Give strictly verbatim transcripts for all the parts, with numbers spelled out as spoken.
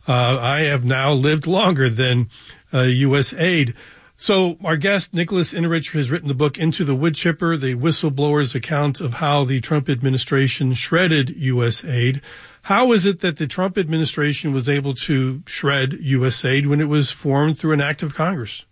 Uh, I have now lived longer than uh, U S aid. So our guest, Nicholas Inuritch, has written the book Into the Wood Chipper, the whistleblower's account of how the Trump administration shredded U S aid. How is it that the Trump administration was able to shred U S aid when it was formed through an act of Congress?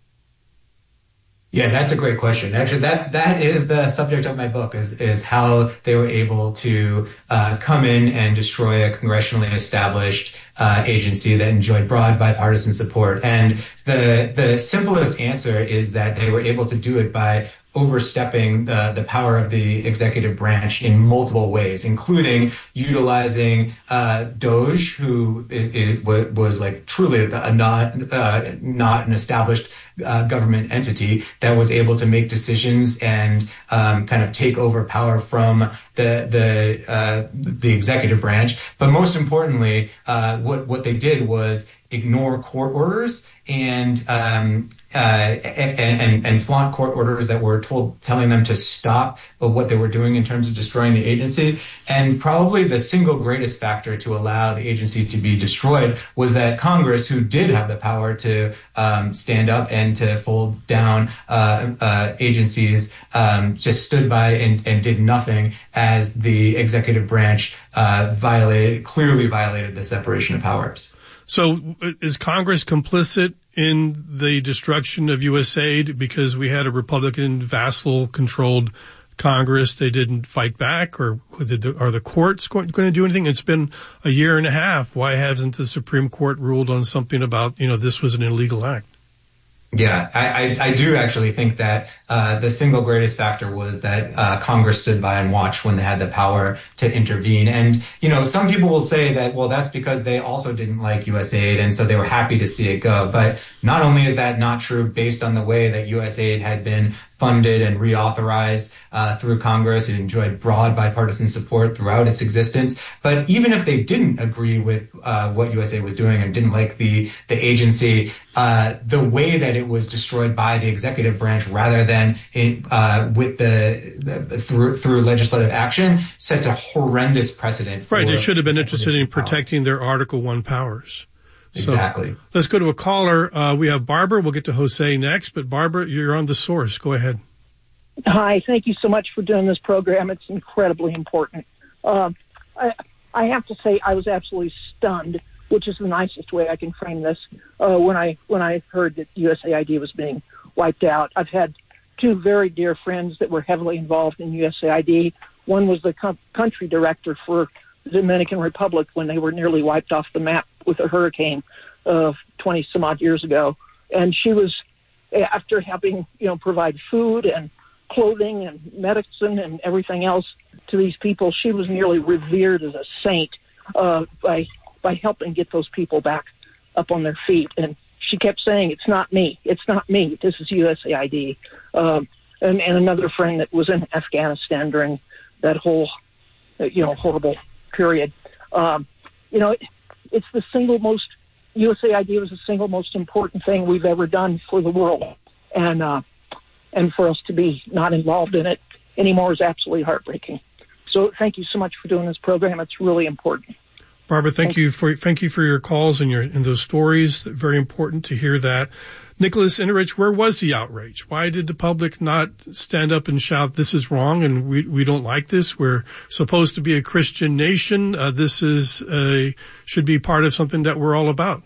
Yeah, that's a great question. Actually, that that is the subject of my book, is is how they were able to uh, come in and destroy a congressionally established uh, agency that enjoyed broad bipartisan support. And the the simplest answer is that they were able to do it by overstepping the, the power of the executive branch in multiple ways, including utilizing uh, DOJ, who it, it was, was like truly a not uh, not an established uh, government entity that was able to make decisions and um, kind of take over power from the the uh, the executive branch. But most importantly, uh, what what they did was ignore court orders and um, uh, and, and and flaunt court orders that were told telling them to stop what they were doing in terms of destroying the agency. And probably the single greatest factor to allow the agency to be destroyed was that Congress, who did have the power to um, stand up and to fold down uh, uh, agencies, um, just stood by and, and did nothing as the executive branch uh, violated, clearly violated the separation of powers. So is Congress complicit in the destruction of U S aid because we had a Republican vassal-controlled Congress? They didn't fight back, or are the courts going to do anything? It's been a year and a half. Why hasn't the Supreme Court ruled on something about, you know, this was an illegal act? Yeah, I, I, I do actually think that uh, the single greatest factor was that uh, Congress stood by and watched when they had the power to intervene. And, you know, some people will say that, well, that's because they also didn't like U S aid, and so they were happy to see it go. But not only is that not true based on the way that U S aid had been funded and reauthorized uh, through Congress, it enjoyed broad bipartisan support throughout its existence. But even if they didn't agree with uh, what U S aid was doing and didn't like the the agency, uh, the way that it was destroyed by the executive branch rather than in, uh, with the, the through through legislative action sets a horrendous precedent. Right, they should have been interested in protecting their Article One powers. Exactly. So let's go to a caller. Uh, we have Barbara. We'll get to Jose next, but Barbara, you're on The Source. Go ahead. Hi. Thank you so much for doing this program. It's incredibly important. Uh, I, I have to say I was absolutely stunned, which is the nicest way I can frame this, uh, when I when I heard that U S A I D was being wiped out. I've had two very dear friends that were heavily involved in U S A I D. One was the co- country director for the Dominican Republic when they were nearly wiped off the map with a hurricane uh, twenty some odd years ago. And she was, after helping, you know, provide food and clothing and medicine and everything else to these people, she was nearly revered as a saint uh, by by helping get those people back up on their feet. And she kept saying, it's not me, it's not me, this is U S A I D. Um, and, and another friend that was in Afghanistan during that whole, uh, you know, horrible period. Um, you know, it, it's the single most, U S A I D was the single most important thing we've ever done for the world. And, uh, and for us to be not involved in it anymore is absolutely heartbreaking. So thank you so much for doing this program. It's really important. Barbara, thank, thank you for, thank you for your calls and your, and those stories. Very important to hear that. Nicholas Inuritch, where was the outrage? Why did the public not stand up and shout, this is wrong and we, we don't like this? We're supposed to be a Christian nation. Uh, this is a, should be part of something that we're all about.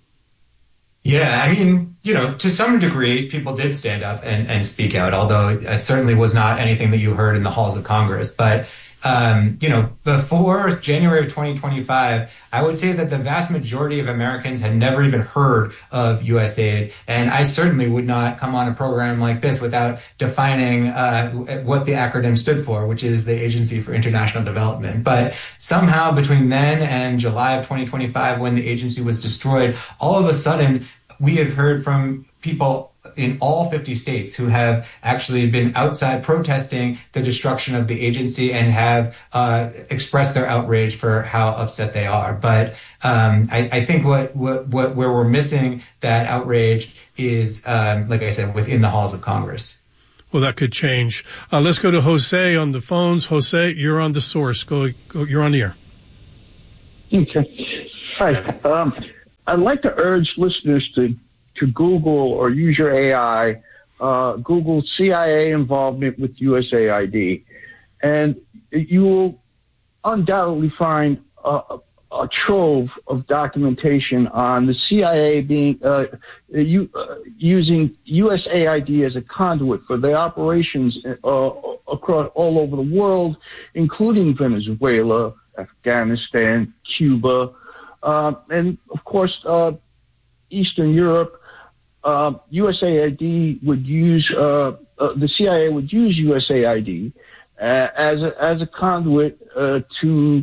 Yeah, I mean, you know, to some degree, people did stand up and, and speak out, although it certainly was not anything that you heard in the halls of Congress. But Um, you know, before January of twenty twenty-five, I would say that the vast majority of Americans had never even heard of U S aid. And I certainly would not come on a program like this without defining uh, what the acronym stood for, which is the Agency for International Development. But somehow between then and July of twenty twenty-five, when the agency was destroyed, all of a sudden we have heard from people in all fifty states who have actually been outside protesting the destruction of the agency and have uh, expressed their outrage for how upset they are. But um, I, I think what, what, what where we're missing that outrage is, um, like I said, within the halls of Congress. Well, that could change. Uh, let's go to Jose on the phones. Jose, you're on The Source. Go, go you're on the air. Okay. Hi. Um, I'd like to urge listeners to, to Google or use your A I, uh, Google C I A involvement with U S A I D, and you will undoubtedly find a, a trove of documentation on the C I A being uh, you, uh, using U S A I D as a conduit for their operations uh, across all over the world, including Venezuela, Afghanistan, Cuba, uh, and of course uh, Eastern Europe. Uh, U S A I D would use uh, uh, the C I A would use U S A I D uh, as a, as a conduit uh, to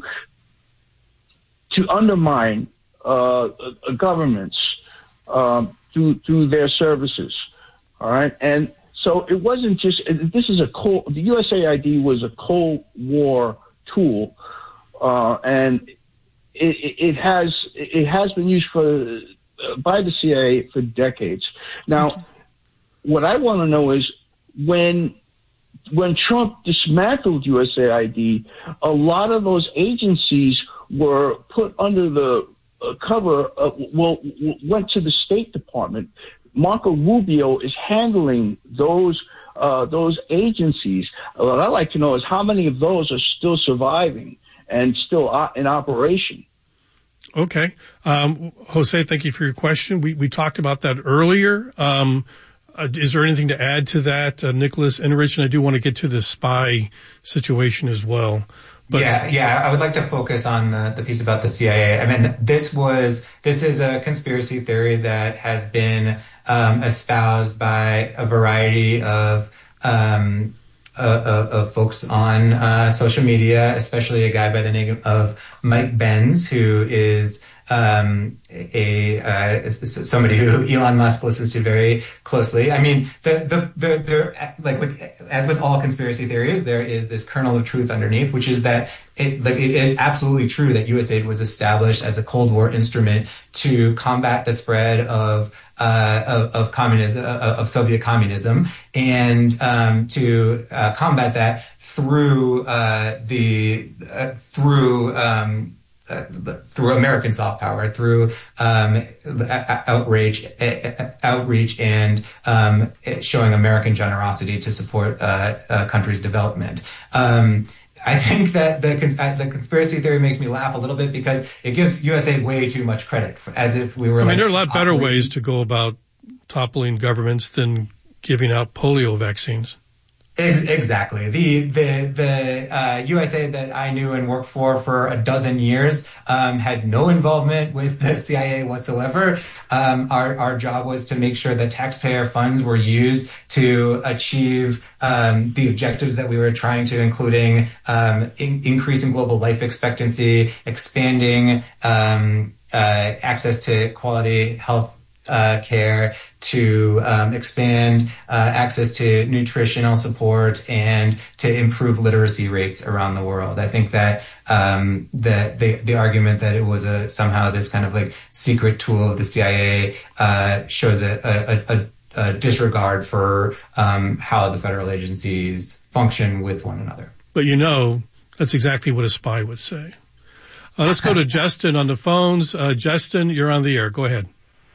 to undermine uh, governments um, through through their services. All right, and so it wasn't just this is a cold. The U S A I D was a Cold War tool, uh, and it, it has it has been used for by the C I A for decades. Now, what I want to know is when when Trump dismantled U S A I D, a lot of those agencies were put under the uh, cover of, well, went to the State Department. Marco Rubio is handling those uh, those agencies. What I'd like to know is how many of those are still surviving and still uh, in operation. Okay. Um, Jose, thank you for your question. We, we talked about that earlier. Um, uh, is there anything to add to that, uh, Nicholas Enrich? And I do want to get to the spy situation as well. But yeah, yeah, I would like to focus on the, the piece about the C I A. I mean, this was, this is a conspiracy theory that has been, um, espoused by a variety of, um, Uh, of folks on uh, social media, especially a guy by the name of Mike Benz, who is um, a uh, somebody who Elon Musk listens to very closely. I mean, the the the, the like with as with all conspiracy theories, there is this kernel of truth underneath, which is that it like it is absolutely true that U S A I D was established as a Cold War instrument to combat the spread of Uh, of, of communism, uh, of Soviet communism, and um, to uh, combat that through uh, the uh, through um, uh, through American soft power, through um, outrage, outreach, and um, showing American generosity to support uh, a country's development. Um, I think that the the conspiracy theory makes me laugh a little bit because it gives U S A way too much credit, for, as if we were. I mean, like, there are a lot better operating. ways to go about toppling governments than giving out polio vaccines. Ex- exactly. The the the uh, U S A that I knew and worked for for a dozen years um, had no involvement with the C I A whatsoever. Um, our our job was to make sure that taxpayer funds were used to achieve um, the objectives that we were trying to, including um, in, increasing global life expectancy, expanding um, uh, access to quality health Uh, care, to um, expand uh, access to nutritional support, and to improve literacy rates around the world. I think that um, the, the the argument that it was a somehow this kind of like secret tool of the C I A uh, shows a, a, a, a disregard for um, how the federal agencies function with one another. But you know, that's exactly what a spy would say. Uh, let's go to Justin on the phones. Uh, Justin, you're on the air. Go ahead.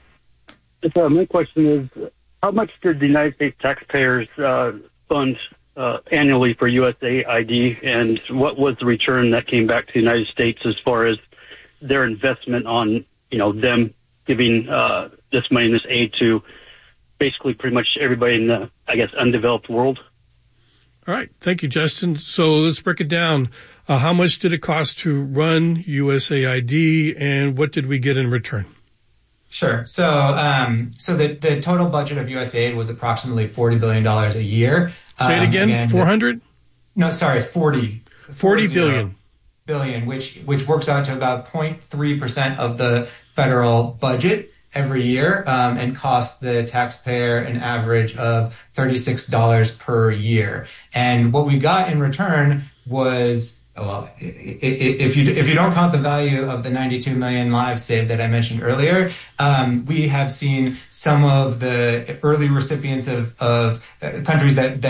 So my question is, how much did the United States taxpayers uh, fund uh, annually for U S A I D, and what was the return that came back to the United States as far as their investment on, you know, them giving uh, this money and this aid to basically pretty much everybody in the, I guess, undeveloped world? All right. Thank you, Justin. So let's break it down. Uh, how much did it cost to run U S A I D, and what did we get in return? Sure. So, um, so the, the total budget of U S A I D was approximately forty billion dollars a year. Say it again, um, four hundred? No, sorry, forty. forty billion. Billion, which, which works out to about zero point three percent of the federal budget every year, um, and costs the taxpayer an average of thirty-six dollars per year. And what we got in return was, well, if you if you don't count the value of the ninety-two million lives saved that I mentioned earlier, um, we have seen some of the early recipients of, of countries that, that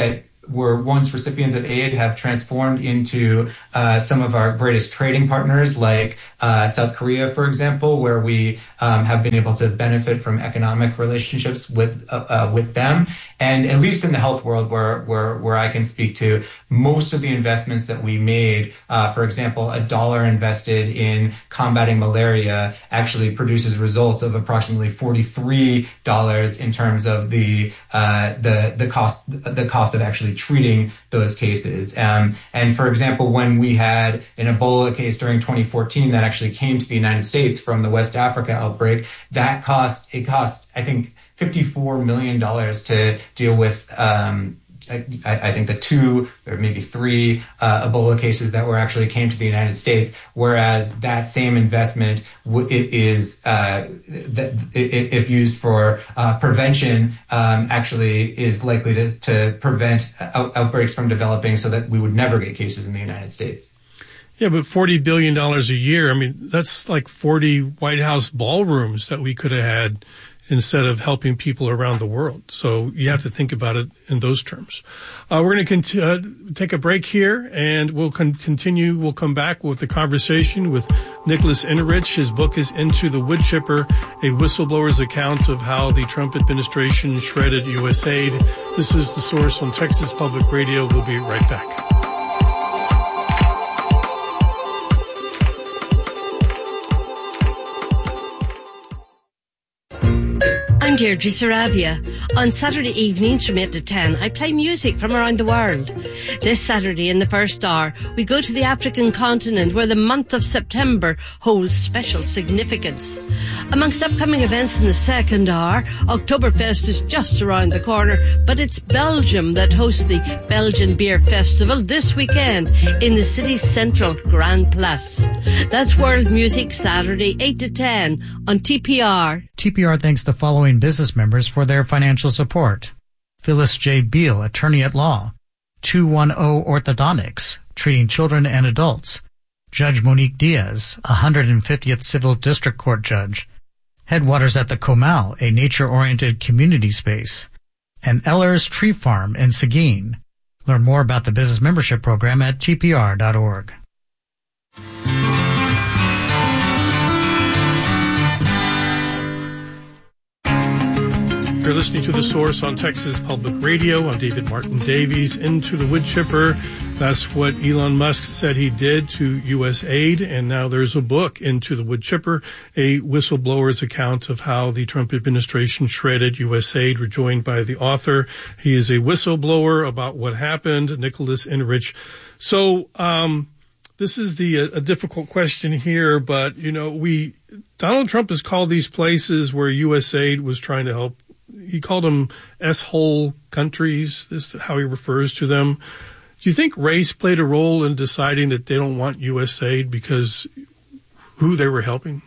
were once recipients of aid have transformed into uh, some of our greatest trading partners, like uh, South Korea, for example, where we um, have been able to benefit from economic relationships with uh, uh, with them. And at least in the health world, where where where I can speak to, most of the investments that we made, uh, for example, a dollar invested in combating malaria actually produces results of approximately forty-three dollars in terms of the uh, the the cost the cost of actually treating those cases. Um, and for example, when we had an Ebola case during twenty fourteen that actually came to the United States from the West Africa outbreak, that cost it cost I think fifty-four million dollars to deal with. Um, I, I think the two or maybe three uh, Ebola cases that were actually came to the United States, whereas that same investment w- it is, uh, that it, if used for uh, prevention, um, actually is likely to, to prevent out- outbreaks from developing, so that we would never get cases in the United States. Yeah, but forty billion dollars a year, I mean, that's like forty White House ballrooms that we could have had instead of helping people around the world. So you have to think about it in those terms. Uh, we're going to cont- uh, take a break here, and we'll con- continue. We'll come back with the conversation with Nicholas Inerich. His book is Into the Wood Chipper, a whistleblower's account of how the Trump administration shredded U S aid. This is The Source on Texas Public Radio. We'll be right back. I'm Deirdre Sarabia. On Saturday evenings from eight to ten, I play music from around the world. This Saturday in the first hour, we go to the African continent, where the month of September holds special significance. Amongst upcoming events in the second hour, Oktoberfest is just around the corner, but it's Belgium that hosts the Belgian Beer Festival this weekend in the city's central Grand Place. That's World Music Saturday, eight to ten on T P R. T P R thanks the following business members for their financial support. Phyllis J. Beal, attorney at law. two ten Orthodontics, treating children and adults. Judge Monique Diaz, one hundred fiftieth Civil District Court Judge. Headwaters at the Comal, a nature-oriented community space. And Eller's Tree Farm in Seguin. Learn more about the business membership program at T P R dot org. You're listening to The Source on Texas Public Radio. I'm David Martin Davies. Into the Wood Chipper. That's what Elon Musk said he did to U S aid. And now there's a book, Into the Wood Chipper, a whistleblower's account of how the Trump administration shredded U S aid. We're joined by the author. He is a whistleblower about what happened, Nicholas Inerich. So, um, this is the, a, a difficult question here, but, you know, we, Donald Trump has called these places where U S aid was trying to help. He called them S-hole countries. This is how he refers to them. Do you think race played a role in deciding that they don't want U S aid because who they were helping?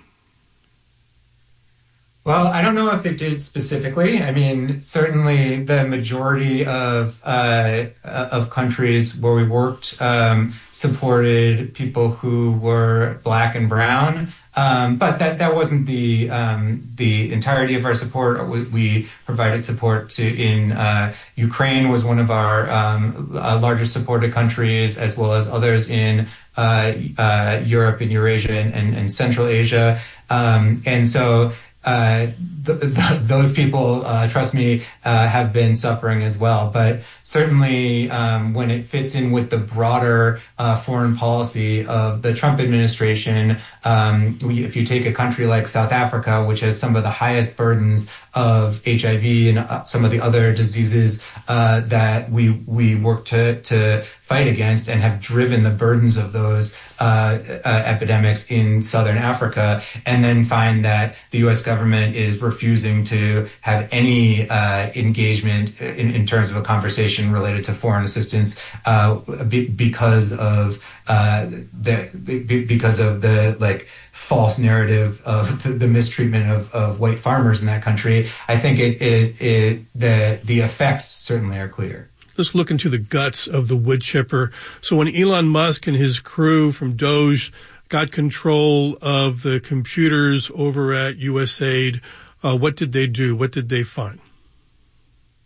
Well, I don't know if it did specifically. I mean, certainly the majority of uh, of countries where we worked um, supported people who were black and brown. Um, but that, that wasn't the um, the entirety of our support. We, we provided support to in uh, Ukraine was one of our um, uh, largest supported countries, as well as others in uh, uh, Europe and Eurasia and, and, and Central Asia. Um, and so uh, th- th- those people, uh, trust me, uh, have been suffering as well. But certainly um, when it fits in with the broader uh, foreign policy of the Trump administration, um, we, if you take a country like South Africa, which has some of the highest burdens of H I V and uh, some of the other diseases uh, that we we work to to fight against and have driven the burdens of those uh, uh, epidemics in Southern Africa, and then find that the U S government is refusing to have any uh, engagement in, in terms of a conversation related to foreign assistance uh, be, because of uh, the be, because of the like false narrative of the, the mistreatment of, of white farmers in that country. I think it, it, it the the effects certainly are clear. Let's look into the guts of the wood chipper. So when Elon Musk and his crew from Doge got control of the computers over at U S aid, uh, what did they do? What did they find?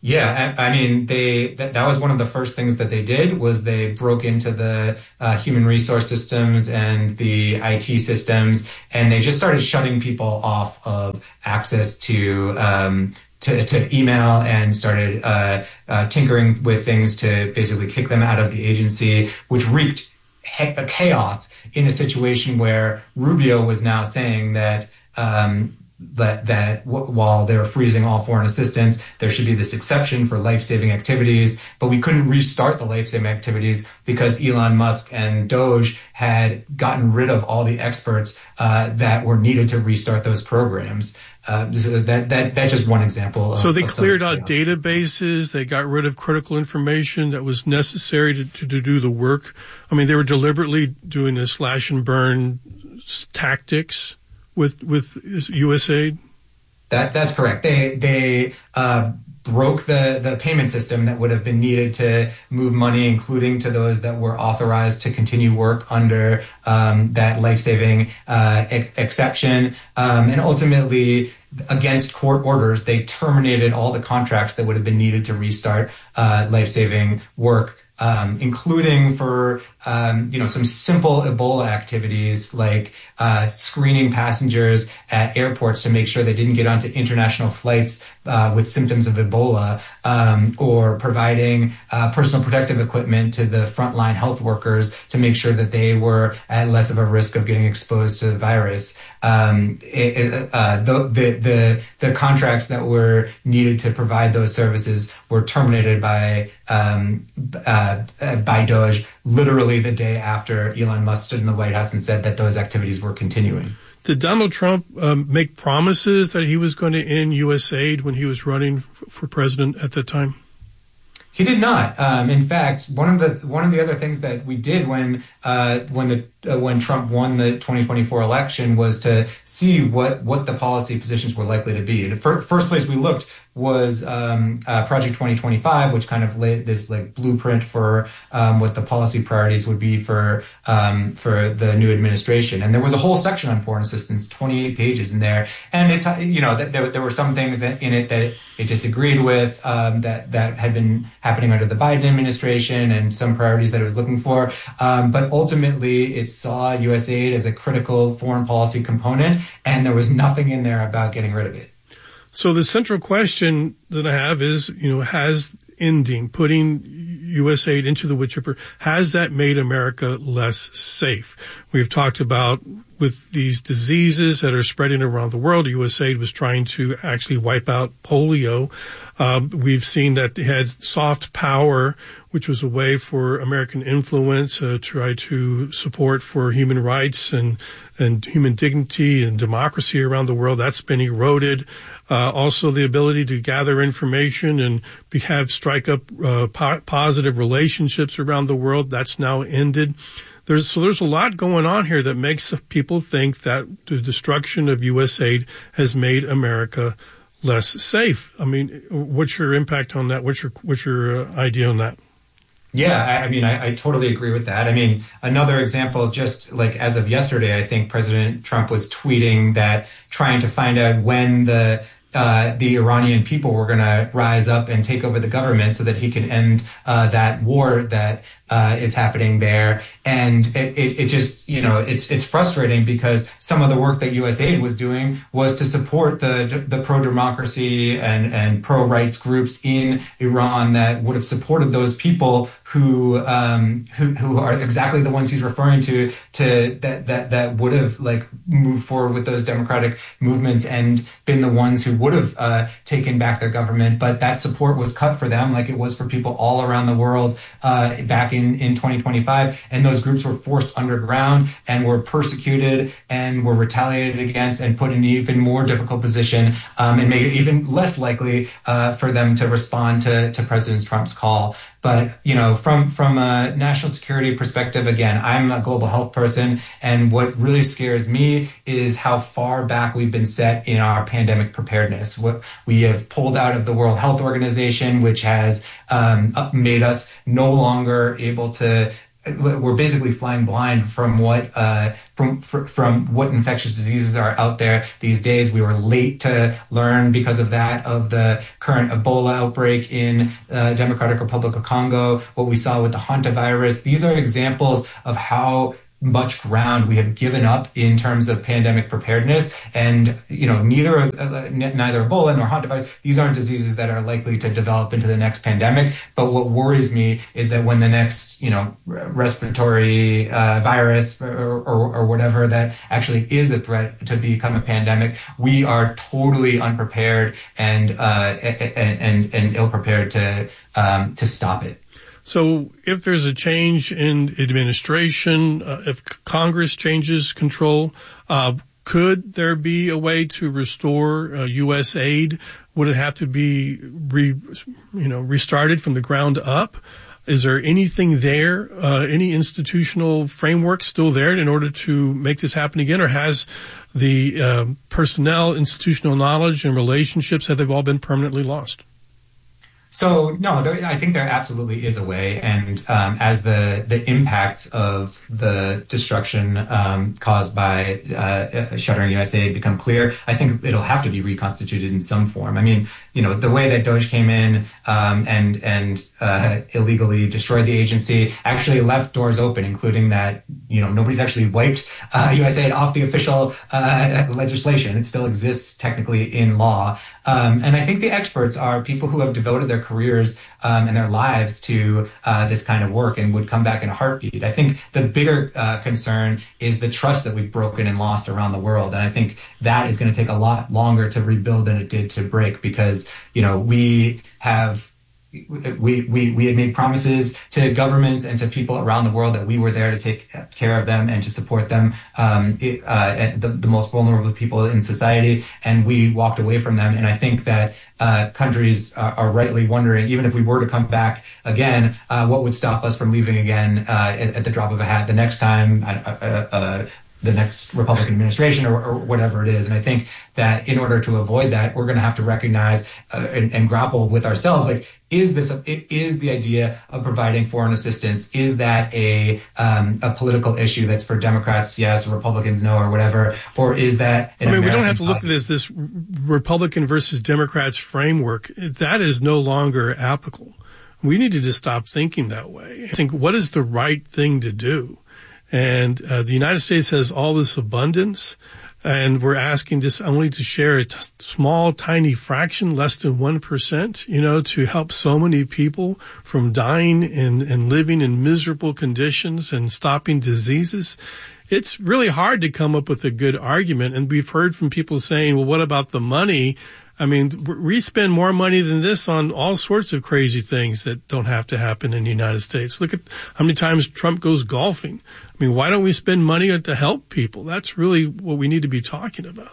Yeah, I, I mean, they that, that was one of the first things that they did was they broke into the uh, human resource systems and the I T systems, and they just started shutting people off of access to um, to, to email and started uh, uh, tinkering with things to basically kick them out of the agency, which wreaked ha- chaos in a situation where Rubio was now saying that. Um, that that w- while they're freezing all foreign assistance, there should be this exception for life-saving activities, but we couldn't restart the life-saving activities because Elon Musk and Doge had gotten rid of all the experts uh, that were needed to restart those programs. Uh, so that that that's just one example. Of, so they of cleared out chaos. databases. They got rid of critical information that was necessary to, to, to do the work. I mean, they were deliberately doing this slash and burn tactics with with U S aid? That that's correct. They they uh, broke the the payment system that would have been needed to move money, including to those that were authorized to continue work under um, that life-saving uh, ex- exception, um, and ultimately. Against court orders, they terminated all the contracts that would have been needed to restart uh, life-saving work, um, including for um, you know some simple Ebola activities like uh, screening passengers at airports to make sure they didn't get onto international flights uh, with symptoms of Ebola, um, or providing uh, personal protective equipment to the frontline health workers to make sure that they were at less of a risk of getting exposed to the virus. Um, it, it, uh, the, the, the, the contracts that were needed to provide those services were terminated by, um, uh, by Doge literally the day after Elon Musk stood in the White House and said that those activities were continuing. Did Donald Trump um, make promises that he was going to end U S aid when he was running f- for president at the time? He did not. Um, in fact, one of the one of the other things that we did when uh, when the uh, when Trump won the twenty twenty-four election was to see what what the policy positions were likely to be. The fir- first place we looked was um, uh, Project twenty twenty-five, which kind of laid this like blueprint for um, what the policy priorities would be for um, for the new administration. And there was a whole section on foreign assistance, twenty-eight pages in there, and it t- you know th- there there were some things that in it that it, it disagreed with um, that that had been happening under the Biden administration, and some priorities that it was looking for. Um, but ultimately, it saw U S aid as a critical foreign policy component, and there was nothing in there about getting rid of it. So the central question that I have is, you know, has ending, putting U S aid into the wood chipper, has that made America less safe? We've talked about with these diseases that are spreading around the world, U S aid was trying to actually wipe out polio. Um, we've seen that they had soft power, which was a way for American influence, uh, try to support for human rights and, and human dignity and democracy around the world. That's been eroded. Uh, also the ability to gather information and be, have strike up, uh, po- positive relationships around the world. That's now ended. There's, so there's a lot going on here that makes people think that the destruction of U S aid has made America less safe. I mean, what's your impact on that? What's your, what's your uh, idea on that? Yeah, I, I mean, I, I totally agree with that. I mean, another example, just like as of yesterday, I think President Trump was tweeting that trying to find out when the Uh, the Iranian people were going to rise up and take over the government so that he could end uh, that war that uh, is happening there. And it, it, it just, you know, it's it's frustrating because some of the work that U S aid was doing was to support the the pro-democracy and, and pro-rights groups in Iran that would have supported those people who um, who who are exactly the ones he's referring to to that that that would have like moved forward with those democratic movements and been the ones who would have uh, taken back their government, but that support was cut for them like it was for people all around the world uh, back in, in twenty twenty-five. And those groups were forced underground and were persecuted and were retaliated against and put in an even more difficult position um, and made it even less likely uh, for them to respond to, to President Trump's call. But, you know, from, from a national security perspective, again, I'm a global health person, and what really scares me is how far back we've been set in our pandemic preparedness. What we have pulled out of the World Health Organization, which has um, made us no longer able to we're basically flying blind from what uh, from from what infectious diseases are out there these days. We were late to learn because of that of the current Ebola outbreak in uh, Democratic Republic of Congo. What we saw with the hantavirus. These are examples of how much ground we have given up in terms of pandemic preparedness. And, you know, neither, uh, neither Ebola nor hantavirus, these aren't diseases that are likely to develop into the next pandemic. But what worries me is that when the next, you know, respiratory uh, virus or, or, or whatever that actually is a threat to become a pandemic, we are totally unprepared and, uh, and, and, and ill-prepared to, um, to stop it. So if there's a change in administration, uh, if Congress changes control, uh, could there be a way to restore uh, U S aid? Would it have to be re, you know, restarted from the ground up? Is there anything there, uh, any institutional framework still there in order to make this happen again? Or has the uh, personnel, institutional knowledge, and relationships, have they all been permanently lost? So no, there, I think there absolutely is a way, and um, as the the impacts of the destruction um, caused by uh, shuttering U S A I D become clear, I think it'll have to be reconstituted in some form. I mean, you know, the way that Doge came in um, and and uh, illegally destroyed the agency actually left doors open, including that, you know, nobody's actually wiped uh, U S A I D off the official uh, legislation. It still exists technically in law. Um, and I think the experts are people who have devoted their careers um, and their lives to uh, this kind of work and would come back in a heartbeat. I think the bigger uh, concern is the trust that we've broken and lost around the world. And I think that is going to take a lot longer to rebuild than it did to break, because, you know, we have We, we, we had made promises to governments and to people around the world that we were there to take care of them and to support them, um, it, uh, the, the most vulnerable people in society, and we walked away from them. And I think that uh, countries are, are rightly wondering, even if we were to come back again, uh, what would stop us from leaving again uh, at, at the drop of a hat the next time, uh, uh, the next Republican administration or, or whatever it is. And I think that in order to avoid that, we're going to have to recognize uh, and, and grapple with ourselves. Like, is this, a, is the idea of providing foreign assistance, is that a, um, a political issue that's for Democrats, yes, or Republicans, no, or whatever? Or is that an I mean, American we don't have to look at this, this Republican versus Democrats framework. That is no longer applicable. We needed to stop thinking that way. I think, what is the right thing to do? And uh, the United States has all this abundance, and we're asking just only to share a t- small, tiny fraction, less than one percent, you know, to help so many people from dying and, and living in miserable conditions and stopping diseases. It's really hard to come up with a good argument. And we've heard from people saying, well, what about the money? I mean, we spend more money than this on all sorts of crazy things that don't have to happen in the United States. Look at how many times Trump goes golfing. I mean, why don't we spend money to help people? That's really what we need to be talking about.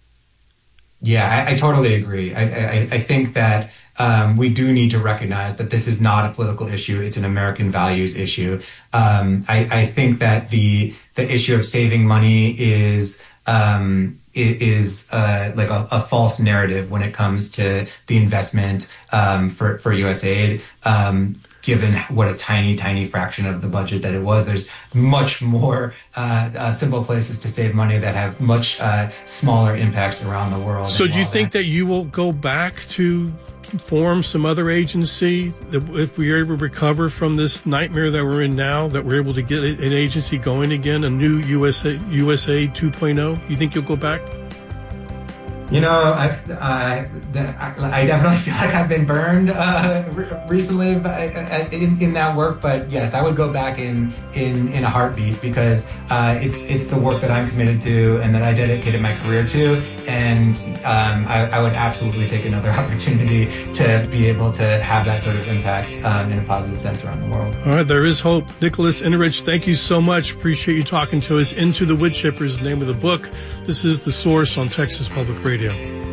Yeah, I, I totally agree. I, I, I think that um, we do need to recognize that this is not a political issue. It's an American values issue. Um, I, I think that the the issue of saving money is um, is uh, like a, a false narrative when it comes to the investment um, for for U S A I D. Um, given what a tiny, tiny fraction of the budget that it was, there's much more uh, uh, simple places to save money that have much uh, smaller impacts around the world. So do you think that you will go back to form some other agency that if we ever recover from this nightmare that we're in now, that we're able to get an agency going again, a new U S A, U S A two point oh? You think you'll go back? You know, I've, uh, the, I definitely feel like I've been burned uh, re- recently in, in that work. But yes, I would go back in in, in a heartbeat, because uh, it's it's the work that I'm committed to and that I dedicated my career to. And um, I, I would absolutely take another opportunity to be able to have that sort of impact um, in a positive sense around the world. All right, there is hope. Nicholas Innerich, thank you so much. Appreciate you talking to us. Into the Wood Chippers, the name of the book. This is The Source on Texas Public Radio.